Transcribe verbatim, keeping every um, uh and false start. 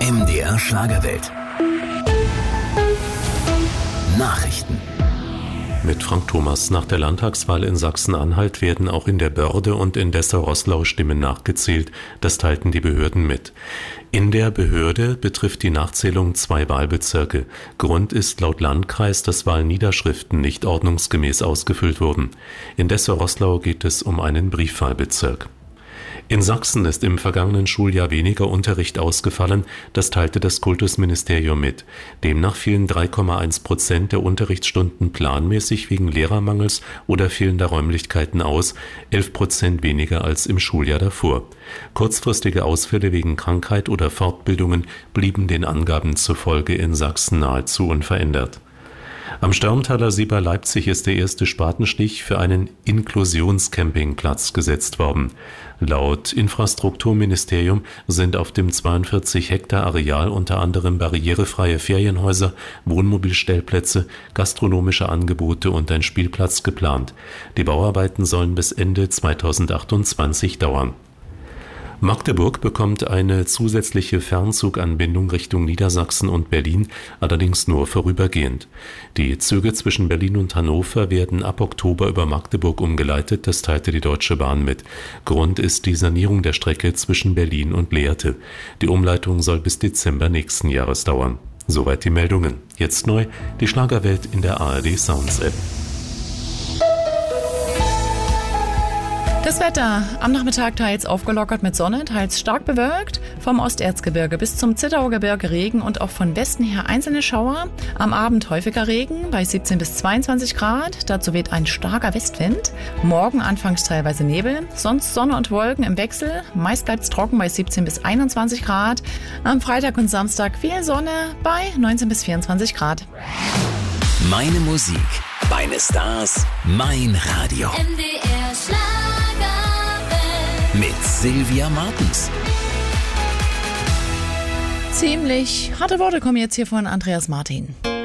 M D R Schlagerwelt. Nachrichten. Mit Frank Thomas. Nach der Landtagswahl in Sachsen-Anhalt werden auch in der Börde und in Dessau-Roßlau Stimmen nachgezählt. Das teilten die Behörden mit. In der Behörde betrifft die Nachzählung zwei Wahlbezirke. Grund ist laut Landkreis, dass Wahlniederschriften nicht ordnungsgemäß ausgefüllt wurden. In Dessau-Roßlau geht es um einen Briefwahlbezirk. In Sachsen ist im vergangenen Schuljahr weniger Unterricht ausgefallen, das teilte das Kultusministerium mit. Demnach fielen drei Komma eins Prozent der Unterrichtsstunden planmäßig wegen Lehrermangels oder fehlender Räumlichkeiten aus, elf Prozent weniger als im Schuljahr davor. Kurzfristige Ausfälle wegen Krankheit oder Fortbildungen blieben den Angaben zufolge in Sachsen nahezu unverändert. Am Störmtaler See bei Leipzig ist der erste Spatenstich für einen Inklusionscampingplatz gesetzt worden. Laut Infrastrukturministerium sind auf dem zweiundvierzig Hektar Areal unter anderem barrierefreie Ferienhäuser, Wohnmobilstellplätze, gastronomische Angebote und ein Spielplatz geplant. Die Bauarbeiten sollen bis Ende zweitausendachtundzwanzig dauern. Magdeburg bekommt eine zusätzliche Fernzuganbindung Richtung Niedersachsen und Berlin, allerdings nur vorübergehend. Die Züge zwischen Berlin und Hannover werden ab Oktober über Magdeburg umgeleitet, das teilte die Deutsche Bahn mit. Grund ist die Sanierung der Strecke zwischen Berlin und Lehrte. Die Umleitung soll bis Dezember nächsten Jahres dauern. Soweit die Meldungen. Jetzt neu, die Schlagerwelt in der A R D Sounds App. Das Wetter am Nachmittag teils aufgelockert mit Sonne, teils stark bewölkt. Vom Osterzgebirge bis zum Zittauer Gebirge Regen und auch von Westen her einzelne Schauer. Am Abend häufiger Regen bei siebzehn bis zweiundzwanzig Grad. Dazu weht ein starker Westwind. Morgen anfangs teilweise Nebel, sonst Sonne und Wolken im Wechsel. Meist bleibt es trocken bei siebzehn bis einundzwanzig Grad. Am Freitag und Samstag viel Sonne bei neunzehn bis vierundzwanzig Grad. Meine Musik, meine Stars, mein Radio. M D R Schlagerwelt. Mit Sylvia Martens. Ziemlich harte Worte kommen jetzt hier von Andreas Martin.